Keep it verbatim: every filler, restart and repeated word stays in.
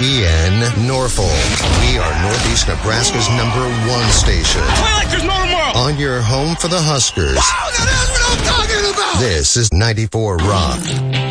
B N Norfolk. We are Northeast Nebraska's number one station. Play like there's no tomorrow. On your home for the Huskers. Wow, that is what I'm talking about. This is ninety-four Rock.